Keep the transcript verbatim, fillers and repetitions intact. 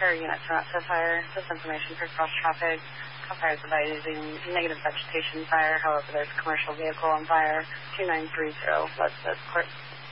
Repair unit to not set fire. This information for cross traffic. Call fires by using negative vegetation fire. However, there's a commercial vehicle on fire. two nine three zero. That's the court.